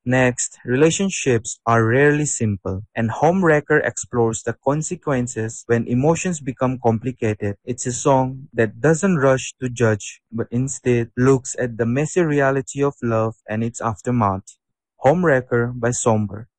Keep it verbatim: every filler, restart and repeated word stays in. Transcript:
Next, relationships are rarely simple, and Homewrecker explores the consequences when emotions become complicated. It's a song that doesn't rush to judge, but instead looks at the messy reality of love and its aftermath. Homewrecker by Somber.